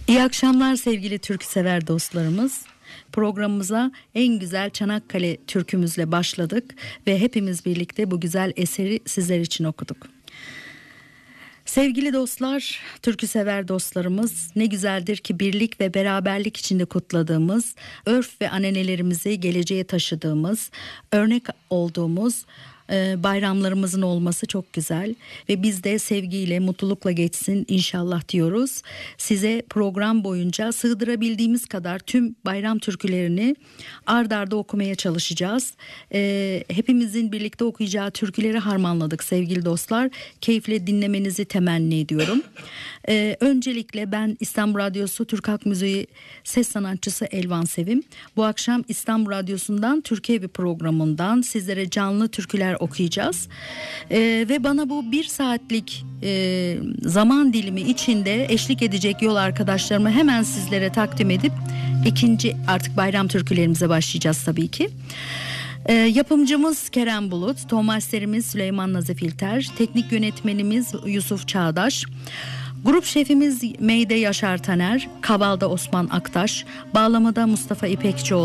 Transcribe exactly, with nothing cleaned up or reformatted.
İyi akşamlar sevgili türküsever dostlarımız. Programımıza en güzel Çanakkale türkümüzle başladık ve hepimiz birlikte bu güzel eseri sizler için okuduk. Sevgili dostlar, türküsever dostlarımız, ne güzeldir ki birlik ve beraberlik içinde kutladığımız, örf ve ananelerimizi geleceğe taşıdığımız, örnek olduğumuz bayramlarımızın olması çok güzel ve biz de sevgiyle, mutlulukla geçsin inşallah diyoruz. Size program boyunca sığdırabildiğimiz kadar tüm bayram türkülerini ard arda okumaya çalışacağız. Ee, hepimizin birlikte okuyacağı türküleri harmanladık sevgili dostlar. Keyifle dinlemenizi temenni ediyorum. Ee, öncelikle ben İstanbul Radyosu Türk Halk Müziği ses sanatçısı Elvan Sevim. Bu akşam İstanbul Radyosu'ndan Türkiye bir programından sizlere canlı türküler okuyacağız. Ee, ve bana bu bir saatlik e, zaman dilimi içinde eşlik edecek yol arkadaşlarımı hemen sizlere takdim edip ikinci artık bayram türkülerimize başlayacağız tabii ki. Ee, yapımcımız Kerem Bulut, tomasterimiz Süleyman Nazif İlter, teknik yönetmenimiz Yusuf Çağdaş, grup şefimiz Meyde Yaşar Taner, Kaval'da Osman Aktaş, bağlamada Mustafa İpekçioğlu,